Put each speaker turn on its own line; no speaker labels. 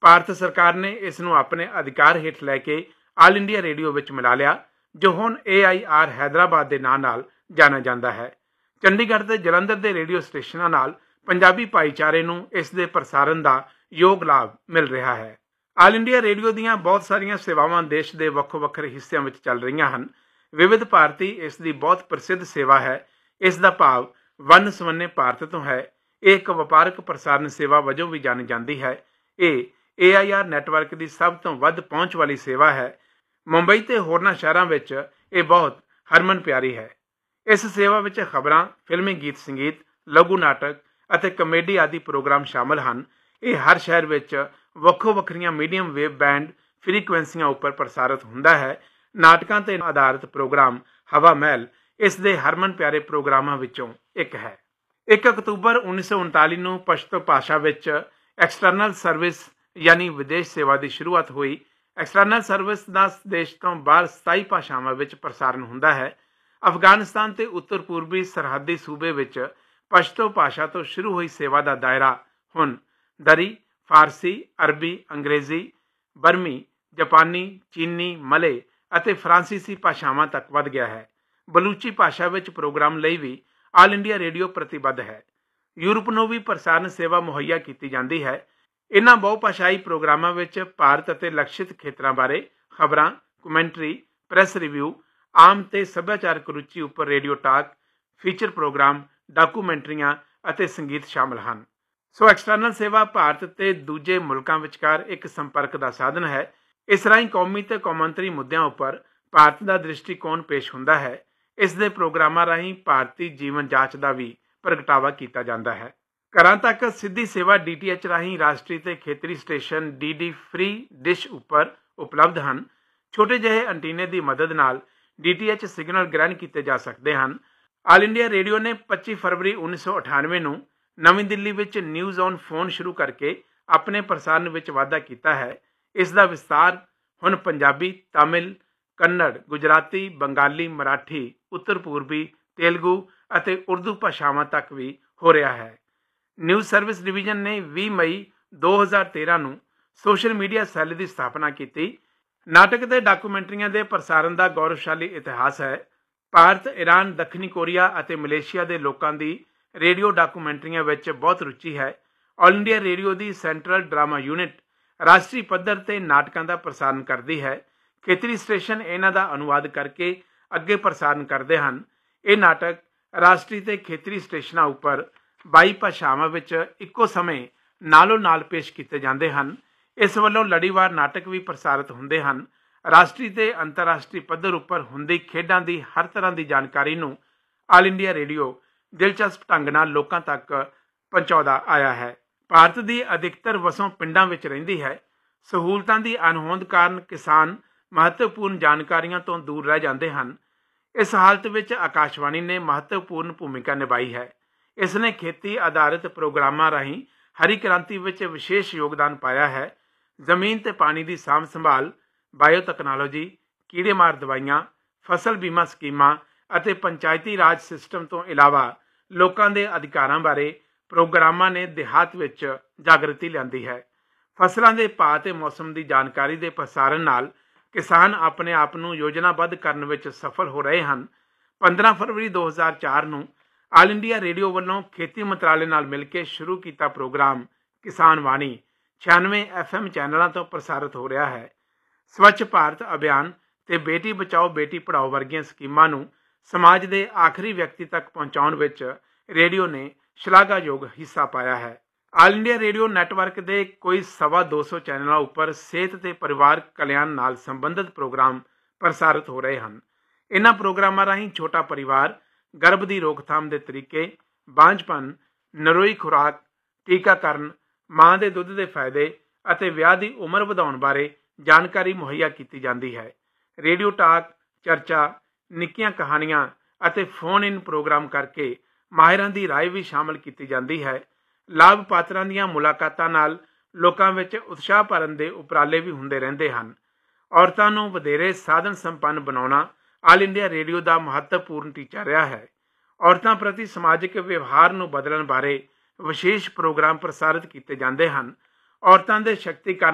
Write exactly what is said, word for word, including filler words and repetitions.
ਭਾਰਤ ਸਰਕਾਰ ਨੇ ਇਸ ਨੂੰ ਆਪਣੇ ਅਧਿਕਾਰ ਹੇਠ ਲੈ ਕੇ ਆਲ ਇੰਡੀਆ ਰੇਡੀਓ ਵਿੱਚ ਮਿਲਾ ਲਿਆ, ਜੋ ਹੁਣ ਏ ਆਈ ਆਰ ਹੈਦਰਾਬਾਦ ਦੇ ਨਾਂ ਨਾਲ ਜਾਣਿਆ ਜਾਂਦਾ ਹੈ। ਚੰਡੀਗੜ੍ਹ ਤੇ ਜਲੰਧਰ ਦੇ ਰੇਡੀਓ ਸਟੇਸ਼ਨਾਂ ਨਾਲ ਪੰਜਾਬੀ ਭਾਈਚਾਰੇ ਨੂੰ ਇਸ ਦੇ ਪ੍ਰਸਾਰਣ ਦਾ ਯੋਗ ਲਾਭ ਮਿਲ ਰਿਹਾ ਹੈ। ਆਲ ਇੰਡੀਆ ਰੇਡੀਓ ਦੀਆਂ ਬਹੁਤ ਸਾਰੀਆਂ ਸੇਵਾਵਾਂ ਦੇਸ਼ ਦੇ ਵੱਖੋ ਵੱਖਰੇ ਹਿੱਸਿਆਂ ਵਿੱਚ ਚੱਲ ਰਹੀਆਂ ਹਨ। ਵਿਵਿਧ ਭਾਰਤੀ ਇਸ ਦੀ ਬਹੁਤ ਪ੍ਰਸਿੱਧ ਸੇਵਾ ਹੈ। ਇਸ ਦਾ ਭਾਵ ਵੰਨ ਸਵੰਨੇ ਭਾਰਤ ਤੋਂ ਹੈ। ਇਹ ਇੱਕ ਵਪਾਰਕ ਪ੍ਰਸਾਰਣ ਸੇਵਾ ਵਜੋਂ ਵੀ ਜਾਣੀ ਜਾਂਦੀ ਹੈ। ਇਹ ਏ ਆਈ ਆਰ ਨੈਟਵਰਕ ਦੀ ਸਭ ਤੋਂ ਵੱਧ ਪਹੁੰਚ ਵਾਲੀ ਸੇਵਾ ਹੈ। ਮੁੰਬਈ ਤੇ ਹੋਰਨਾਂ ਸ਼ਹਿਰਾਂ ਵਿੱਚ ਇਹ ਬਹੁਤ ਹਰਮਨ ਪਿਆਰੀ ਹੈ। ਇਸ ਸੇਵਾ ਵਿੱਚ ਖਬਰਾਂ, ਫਿਲਮੀ ਗੀਤ ਸੰਗੀਤ, ਲਘੂ ਨਾਟਕ ਅਤੇ ਕਮੇਡੀ ਆਦਿ ਪ੍ਰੋਗਰਾਮ ਸ਼ਾਮਲ ਹਨ। ਇਹ ਹਰ ਸ਼ਹਿਰ ਵਿੱਚ ਵੱਖੋ ਵੱਖਰੀਆਂ ਮੀਡੀਅਮ ਵੇਵ ਬੈਂਡ ਫ੍ਰੀਕੁਐਂਸੀਆਂ ਉੱਪਰ ਪ੍ਰਸਾਰਿਤ ਹੁੰਦਾ ਹੈ। ਨਾਟਕਾਂ ਤੇ ਆਧਾਰਿਤ ਪ੍ਰੋਗਰਾਮ ਹਵਾ ਮਹਿਲ ਇਸ ਦੇ ਹਰਮਨ ਪਿਆਰੇ ਪ੍ਰੋਗਰਾਮਾਂ ਵਿੱਚੋਂ ਇੱਕ ਹੈ। ਇੱਕ ਅਕਤੂਬਰ ਉੱਨੀ ਸੌ ਉਨਤਾਲੀ ਨੂੰ ਪਸ਼ਤੋ ਭਾਸ਼ਾ ਵਿੱਚ ਐਕਸਟਰਨਲ ਸਰਵਿਸ ਯਾਨੀ ਵਿਦੇਸ਼ ਸੇਵਾ ਦੀ ਸ਼ੁਰੂਆਤ ਹੋਈ। ਐਕਸਟਰਨਲ ਸਰਵਿਸ ਦਾ ਦੇਸ਼ ਤੋਂ ਬਾਹਰ ਸਤਾਈ ਭਾਸ਼ਾਵਾਂ ਵਿੱਚ ਪ੍ਰਸਾਰਣ ਹੁੰਦਾ ਹੈ। ਅਫਗਾਨਿਸਤਾਨ ਤੇ ਉੱਤਰ ਪੂਰਬੀ ਸਰਹੱਦੀ ਸੂਬੇ ਵਿੱਚ ਪਸ਼ਤੋ ਭਾਸ਼ਾ ਤੋਂ ਸ਼ੁਰੂ ਹੋਈ ਸੇਵਾ ਦਾ ਦਾਇਰਾ ਹੁਣ ਦਰੀ, ਫਾਰਸੀ, ਅਰਬੀ, ਅੰਗਰੇਜ਼ੀ, ਬਰਮੀ, ਜਾਪਾਨੀ, ਚੀਨੀ, ਮਲੇ ਅਤੇ ਫਰਾਂਸੀਸੀ ਭਾਸ਼ਾਵਾਂ ਤੱਕ ਵੱਧ ਗਿਆ ਹੈ। ਬਲੂਚੀ ਭਾਸ਼ਾ ਵਿੱਚ ਪ੍ਰੋਗਰਾਮ ਲਈ ਵੀ ਆਲ ਇੰਡੀਆ ਰੇਡੀਓ ਪ੍ਰਤੀਬੱਧ ਹੈ। ਯੂਰਪ ਨੂੰ ਵੀ ਪ੍ਰਸਾਰਣ ਸੇਵਾ ਮੁਹੱਈਆ ਕੀਤੀ ਜਾਂਦੀ ਹੈ। ਇਹਨਾਂ ਬਹੁਭਾਸ਼ਾਈ ਪ੍ਰੋਗਰਾਮਾਂ ਵਿੱਚ ਭਾਰਤ ਅਤੇ ਲਕਸ਼ਿਤ ਖੇਤਰਾਂ ਬਾਰੇ ਖਬਰਾਂ, ਕਮੈਂਟਰੀ, ਪ੍ਰੈਸ ਰਿਵਿਊ, ਆਮ ਤੇ ਸੱਭਿਆਚਾਰਕ ਰੁਚੀ ਉੱਪਰ ਰੇਡੀਓ ਟਾਕ, ਫੀਚਰ ਪ੍ਰੋਗਰਾਮ, ਡਾਕੂਮੈਂਟਰੀਆਂ ਅਤੇ ਸੰਗੀਤ ਸ਼ਾਮਲ ਹਨ। ਸੋ ਐਕਸਟਰਨਲ ਸੇਵਾ ਭਾਰਤ ਤੇ ਦੂਜੇ ਮੁਲਕਾਂ ਵਿਚਕਾਰ ਇੱਕ ਸੰਪਰਕ ਦਾ ਸਾਧਨ ਹੈ। ਇਸ ਰਾਹੀਂ ਕੌਮੀ ਤੇ ਕੌਮਾਂਤਰੀ ਮੁੱਦਿਆਂ ਉੱਪਰ ਭਾਰਤ ਦਾ ਦ੍ਰਿਸ਼ਟੀਕੋਣ ਪੇਸ਼ ਹੁੰਦਾ ਹੈ। ਇਸ ਦੇ ਪ੍ਰੋਗਰਾਮਾਂ ਰਾਹੀਂ ਭਾਰਤੀ ਜੀਵਨ ਜਾਂਚ ਦਾ ਵੀ ਪ੍ਰਗਟਾਵਾ ਕੀਤਾ ਜਾਂਦਾ ਹੈ। ਘਰਾਂ ਤੱਕ ਸਿੱਧੀ ਸੇਵਾ ਡੀ ਟੀ ਐਚ ਰਾਹੀਂ ਰਾਸ਼ਟਰੀ ਤੇ ਖੇਤਰੀ station D D free dish ਉੱਪਰ ਉਪਲਬਧ ਹਨ। ਛੋਟੇ ਜਿਹੇ ਅੰਟੀਨੇ ਦੀ ਮਦਦ ਨਾਲ ਡੀ ਟੀ ਐਚ ਸਿਗਨਲ ਗ੍ਰਹਿਣ ਕੀਤੇ ਜਾ ਸਕਦੇ ਹਨ। ਆਲ ਇੰਡੀਆ ਰੇਡੀਓ ਨੇ ਪੱਚੀ ਫਰਵਰੀ ਉੱਨੀ ਸੌ ਅਠਾਨਵੇਂ ਨੂੰ ਨਵੀਂ ਦਿੱਲੀ ਵਿੱਚ ਨਿਊਜ਼ ਔਨ ਫੋਨ ਸ਼ੁਰੂ ਕਰਕੇ ਆਪਣੇ ਪ੍ਰਸਾਰਣ ਵਿੱਚ ਵਾਧਾ ਕੀਤਾ ਹੈ। ਇਸ ਦਾ ਵਿਸਤਾਰ ਹੁਣ ਪੰਜਾਬੀ, ਤਾਮਿਲ, ਕੰਨੜ, ਗੁਜਰਾਤੀ, ਬੰਗਾਲੀ, ਮਰਾਠੀ, ਉੱਤਰ ਪੂਰਬੀ, ਤੇਲਗੂ ਅਤੇ ਉਰਦੂ ਭਾਸ਼ਾਵਾਂ ਤੱਕ ਵੀ ਹੋ ਰਿਹਾ ਹੈ। ਨਿਊਜ਼ ਸਰਵਿਸ ਡਿਵੀਜ਼ਨ ਨੇ ਵੀਹ ਮਈ ਦੋ ਹਜ਼ਾਰ ਤੇਰਾਂ ਨੂੰ ਸੋਸ਼ਲ ਮੀਡੀਆ ਸੈੱਲ ਦੀ ਸਥਾਪਨਾ ਕੀਤੀ। ਨਾਟਕ ਤੇ ਡਾਕੂਮੈਂਟਰੀਆਂ ਦੇ ਪ੍ਰਸਾਰਣ ਦਾ ਗੌਰਵਸ਼ਾਲੀ ਇਤਿਹਾਸ ਹੈ। ਭਾਰਤ, ਈਰਾਨ, ਦੱਖਣੀ ਕੋਰੀਆ ਅਤੇ ਮਲੇਸ਼ੀਆ ਦੇ ਲੋਕਾਂ ਦੀ ਰੇਡੀਓ ਡਾਕੂਮੈਂਟਰੀਆਂ ਵਿੱਚ ਬਹੁਤ ਰੁਚੀ ਹੈ। ਆਲ ਇੰਡੀਆ ਰੇਡੀਓ ਦੀ ਸੈਂਟਰਲ ਡਰਾਮਾ ਯੂਨਿਟ ਰਾਸ਼ਟਰੀ ਪੱਧਰ ਤੇ ਨਾਟਕਾਂ ਦਾ ਪ੍ਰਸਾਰਣ ਕਰਦੀ ਹੈ। ਖੇਤਰੀ ਸਟੇਸ਼ਨ ਇਹਨਾਂ ਦਾ ਅਨੁਵਾਦ ਕਰਕੇ ਅੱਗੇ ਪ੍ਰਸਾਰਣ ਕਰਦੇ ਹਨ। ਇਹ ਨਾਟਕ ਰਾਸ਼ਟਰੀ ਤੇ ਖੇਤਰੀ ਸਟੇਸ਼ਨਾਂ ਉੱਪਰ ਬਾਈ ਭਾਸ਼ਾਵਾਂ ਵਿੱਚ ਇੱਕੋ ਸਮੇਂ ਨਾਲੋਂ ਨਾਲ ਪੇਸ਼ ਕੀਤੇ ਜਾਂਦੇ ਹਨ। ਇਸ ਵੱਲੋਂ ਲੜੀਵਾਰ ਨਾਟਕ ਵੀ ਪ੍ਰਸਾਰਿਤ ਹੁੰਦੇ ਹਨ। ਰਾਸ਼ਟਰੀ ਤੇ ਅੰਤਰਰਾਸ਼ਟਰੀ ਪੱਧਰ ਉੱਪਰ ਹੁੰਦੀ ਖੇਡਾਂ ਦੀ ਹਰ ਤਰ੍ਹਾਂ ਦੀ ਜਾਣਕਾਰੀ ਨੂੰ ਆਲ ਇੰਡੀਆ ਰੇਡੀਓ ਦਿਲਚਸਪ ਢੰਗ ਨਾਲ ਲੋਕਾਂ ਤੱਕ ਪਹੁੰਚਾਉਂਦਾ ਆਇਆ ਹੈ। ਭਾਰਤ ਦੀ ਅਧਿਕਤਰ ਵਸੋਂ ਪਿੰਡਾਂ ਵਿੱਚ ਰਹਿੰਦੀ ਹੈ। ਸਹੂਲਤਾਂ ਦੀ ਅਣਹੋਂਦ ਕਾਰਨ ਕਿਸਾਨ ਮਹੱਤਵਪੂਰਨ ਜਾਣਕਾਰੀਆਂ ਤੋਂ ਦੂਰ ਰਹਿ ਜਾਂਦੇ ਹਨ। ਇਸ ਹਾਲਤ ਵਿੱਚ ਆਕਾਸ਼ਵਾਣੀ ਨੇ ਮਹੱਤਵਪੂਰਨ ਭੂਮਿਕਾ ਨਿਭਾਈ ਹੈ। ਇਸ ਨੇ ਖੇਤੀ ਆਧਾਰਿਤ ਪ੍ਰੋਗਰਾਮਾਂ ਰਾਹੀਂ ਹਰੀ ਕ੍ਰਾਂਤੀ ਵਿੱਚ ਵਿਸ਼ੇਸ਼ ਯੋਗਦਾਨ ਪਾਇਆ ਹੈ। ਜ਼ਮੀਨ ਤੇ ਪਾਣੀ ਦੀ ਸਾਂਭ ਸੰਭਾਲ, ਬਾਇਓਟੈਕਨੋਲੋਜੀ, ਕੀੜੇਮਾਰ ਦਵਾਈਆਂ, ਫਸਲ ਬੀਮਾ ਸਕੀਮਾਂ ਅਤੇ ਪੰਚਾਇਤੀ ਰਾਜ ਸਿਸਟਮ ਤੋਂ ਇਲਾਵਾ ਲੋਕਾਂ ਦੇ ਅਧਿਕਾਰਾਂ ਬਾਰੇ ਪ੍ਰੋਗਰਾਮਾਂ ਨੇ ਦਿਹਾਤ ਵਿੱਚ ਜਾਗਰਤੀ ਲਿਆਂਦੀ ਹੈ। ਫਸਲਾਂ ਦੇ ਭਾਅ ਤੇ ਮੌਸਮ ਦੀ ਜਾਣਕਾਰੀ ਦੇ ਪ੍ਰਸਾਰਣ ਨਾਲ ਕਿਸਾਨ ਆਪਣੇ ਆਪ ਨੂੰ ਯੋਜਨਾਬੱਧ ਕਰਨ ਵਿੱਚ ਸਫਲ ਹੋ ਰਹੇ ਹਨ। ਪੰਦਰਾਂ ਫਰਵਰੀ ਦੋ ਹਜ਼ਾਰ ਚਾਰ ਨੂੰ ਆਲ ਇੰਡੀਆ ਰੇਡੀਓ ਵੱਲੋਂ ਖੇਤੀ ਮੰਤਰਾਲੇ ਨਾਲ ਮਿਲ ਕੇ ਸ਼ੁਰੂ ਕੀਤਾ ਪ੍ਰੋਗਰਾਮ ਕਿਸਾਨ ਵਾਣੀ ਛਿਆਨਵੇਂ ਐਫ ਐਮ ਚੈਨਲਾਂ ਤੋਂ ਪ੍ਰਸਾਰਿਤ ਹੋ ਰਿਹਾ ਹੈ। ਸਵੱਛ ਭਾਰਤ ਅਭਿਆਨ ਤੇ ਬੇਟੀ ਬਚਾਓ ਬੇਟੀ ਪੜ੍ਹਾਓ ਵਰਗੀਆਂ ਸਕੀਮਾਂ ਨੂੰ ਸਮਾਜ ਦੇ ਆਖਰੀ ਵਿਅਕਤੀ ਤੱਕ ਪਹੁੰਚਾਉਣ ਵਿੱਚ ਰੇਡੀਓ ਨੇ ਸ਼ਲਾਘਾਯੋਗ ਹਿੱਸਾ ਪਾਇਆ ਹੈ। ਆਲ ਇੰਡੀਆ ਰੇਡੀਓ ਨੈਟਵਰਕ ਦੇ ਕੋਈ ਸਵਾ ਦੋ ਸੌ ਚੈਨਲਾਂ ਉੱਪਰ ਸਿਹਤ ਤੇ ਪਰਿਵਾਰ ਕਲਿਆਣ ਨਾਲ ਸੰਬੰਧਿਤ ਪ੍ਰੋਗਰਾਮ ਪ੍ਰਸਾਰਿਤ ਹੋ ਰਹੇ ਹਨ। ਇਹਨਾਂ ਪ੍ਰੋਗਰਾਮਾਂ ਰਾਹੀਂ ਛੋਟਾ ਪਰਿਵਾਰ, ਗਰਭ ਦੀ ਰੋਕਥਾਮ ਦੇ ਤਰੀਕੇ, ਬਾਂਝਪਨ, ਨਰੋਈ ਖੁਰਾਕ, ਟੀਕਾਕਰਨ, ਮਾਂ ਦੇ ਦੁੱਧ ਦੇ ਫਾਇਦੇ ਅਤੇ ਵਿਆਹ ਦੀ ਉਮਰ ਵਧਾਉਣ ਬਾਰੇ ਜਾਣਕਾਰੀ ਮੁਹੱਈਆ ਕੀਤੀ ਜਾਂਦੀ ਹੈ। ਰੇਡੀਓ ਟਾਕ, ਚਰਚਾ, ਨਿੱਕੀਆਂ ਕਹਾਣੀਆਂ ਅਤੇ ਫੋਨ ਇਨ ਪ੍ਰੋਗਰਾਮ ਕਰਕੇ ਮਾਹਿਰਾਂ ਦੀ ਰਾਏ ਵੀ ਸ਼ਾਮਲ ਕੀਤੀ ਜਾਂਦੀ ਹੈ। ਲਾਭ ਪਾਤਰਾਂ ਦੀਆਂ ਮੁਲਾਕਾਤਾਂ ਨਾਲ ਲੋਕਾਂ ਵਿੱਚ ਉਤਸ਼ਾਹ ਭਰਨ ਦੇ ਉਪਰਾਲੇ ਵੀ ਹੁੰਦੇ ਰਹਿੰਦੇ ਹਨ। ਔਰਤਾਂ ਨੂੰ ਵਧੇਰੇ ਸਾਧਨ ਸੰਪੰਨ ਬਣਾਉਣਾ ਆਲ ਇੰਡੀਆ ਰੇਡੀਓ ਦਾ ਮਹੱਤਵਪੂਰਨ ਟੀਚਾ ਰਿਹਾ ਹੈ। ਔਰਤਾਂ ਪ੍ਰਤੀ ਸਮਾਜਿਕ ਵਿਵਹਾਰ ਨੂੰ ਬਦਲਣ ਬਾਰੇ ਵਿਸ਼ੇਸ਼ ਪ੍ਰੋਗਰਾਮ ਪ੍ਰਸਾਰਿਤ ਕੀਤੇ ਜਾਂਦੇ ਹਨ। ਔਰਤਾਂ ਦੇ ਸ਼ਕਤੀਕਰਨ